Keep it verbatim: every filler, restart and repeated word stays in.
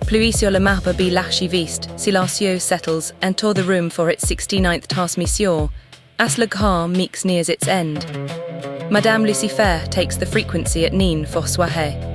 pluie sur le marbre be l'archiviste, silencieux settles, enter the room for its sixty-ninth transmission, as le grand mix nears its end. Madame Lucifer takes the frequency at Nîmes for soirée.